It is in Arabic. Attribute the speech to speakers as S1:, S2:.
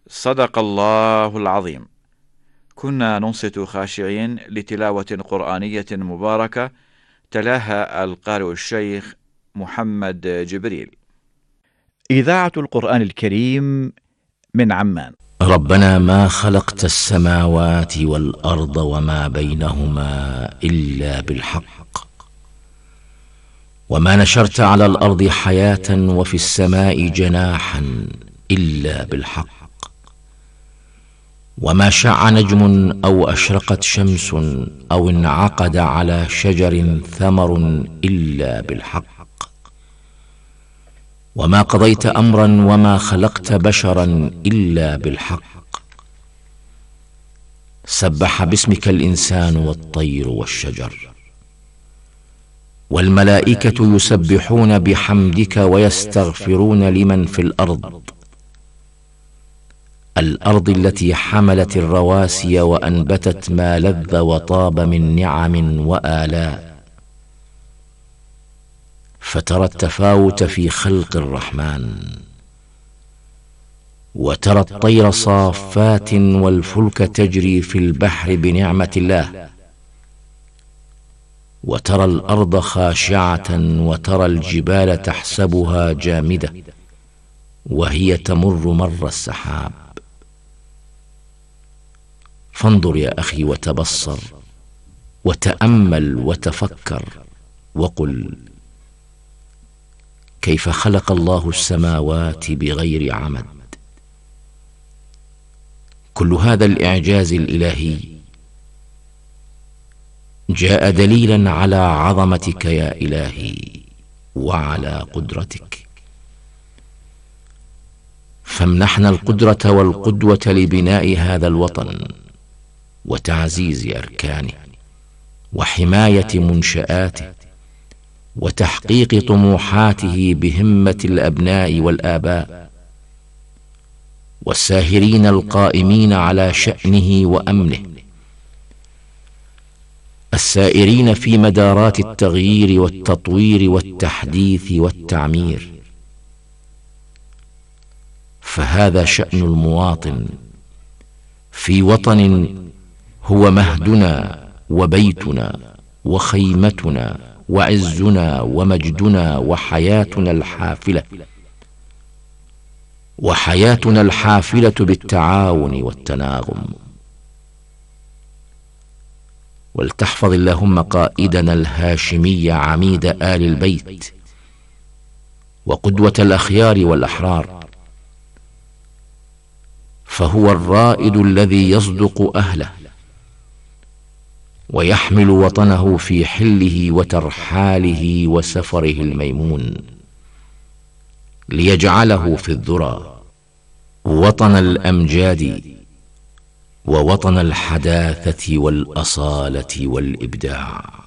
S1: صدق الله العظيم. كنا ننصت خاشعين لتلاوة قرآنية مباركة تلاها القارئ الشيخ محمد جبريل. إذاعة القرآن الكريم من عمان.
S2: ربنا ما خلقت السماوات والأرض وما بينهما إلا بالحق، وما نشرت على الأرض حياة وفي السماء جناحا إلا بالحق، وما شع نجم أو أشرقت شمس أو انعقد على شجر ثمر إلا بالحق، وما قضيت أمرا وما خلقت بشرا إلا بالحق. سبح باسمك الإنسان والطير والشجر، والملائكة يسبحون بحمدك ويستغفرون لمن في الأرض التي حملت الرواسي وأنبتت ما لذ وطاب من نعم وآلاء. فترى التفاوت في خلق الرحمن، وترى الطير صافات والفلك تجري في البحر بنعمة الله، وترى الأرض خاشعة وترى الجبال تحسبها جامدة وهي تمر مر السحاب. فانظر يا أخي وتبصر وتأمل وتفكر وقل: كيف خلق الله السماوات بغير عمد؟ كل هذا الإعجاز الإلهي جاء دليلا على عظمتك يا إلهي وعلى قدرتك. فامنحنا القدرة والقدوة لبناء هذا الوطن وتعزيز أركانه وحماية منشآته وتحقيق طموحاته بهمة الأبناء والآباء والساهرين القائمين على شأنه وأمنه، السائرين في مدارات التغيير والتطوير والتحديث والتعمير. فهذا شأن المواطن في وطن هو مهدنا وبيتنا وخيمتنا وعزنا ومجدنا وحياتنا الحافلة بالتعاون والتناغم. ولتحفظ اللهم قائدنا الهاشمي عميد آل البيت وقدوة الأخيار والأحرار، فهو الرائد الذي يصدق أهله ويحمل وطنه في حله وترحاله وسفره الميمون، ليجعله في الذرى وطن الأمجاد ووطن الحداثة والأصالة والإبداع.